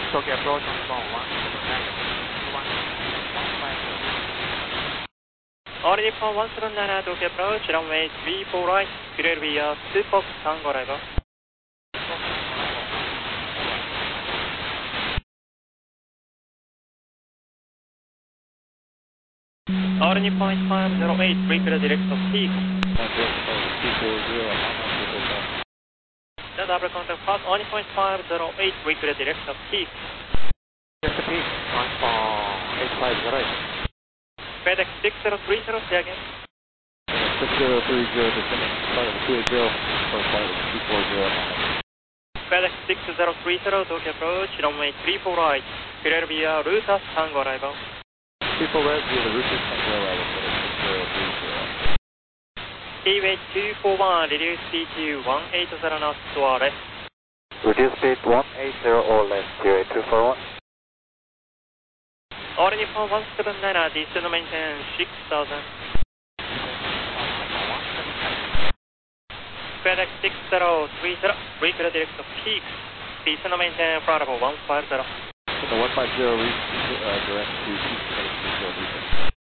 Tokyo approach on phone 1. All Nippon 179 Tokyo approach, runway 34 right, clear via 2 Fox Tango arrival. All Nippon 508, clear direct of peak. The double contact pass, All Nippon 508, clear direct of peak. Just peak, 14850. FedEx 6030, say again. 6030 descending, flight of 280, for flight of 240. FedEx 6030, Tokyo approach, runway 34 right, clear via Rutas Tango arrival. 34 right via the Rutas Tango arrival, FedEx 6030. Keyway 241, reduce speed to 180 knots to our left. Reduce speed 180 or less, QA 241. All Nippon 179, descend maintain 6000. FedEx 6030, clear direct of peak. Descend maintain flight level 150. The 150 reach direct to peak, FedEx 6030.